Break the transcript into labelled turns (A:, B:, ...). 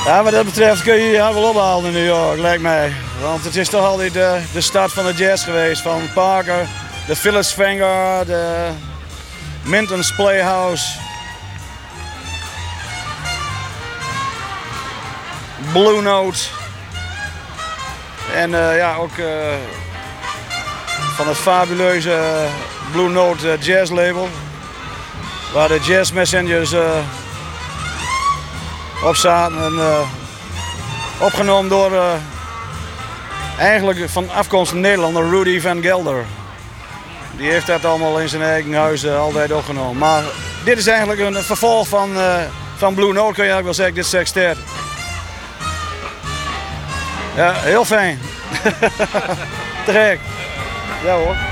A: Ja, wat dat betreft kun je hier wel ophalen in New York, lijkt mij. Want het is toch altijd de start van de jazz geweest. Van Parker, de Phyllis Vanguard, de Minton's Playhouse. Blue Note. En ja, ook van het fabuleuze Blue Note jazz label. Waar de Jazz Messengers op zaten. En, opgenomen door eigenlijk van afkomst Nederlander Rudy van Gelder. Die heeft dat allemaal in zijn eigen huis altijd opgenomen. Maar dit is eigenlijk een vervolg van Blue Note, kun je eigenlijk wel zeggen, dit sextet. Ja, heel fijn. Te gek. Ja hoor.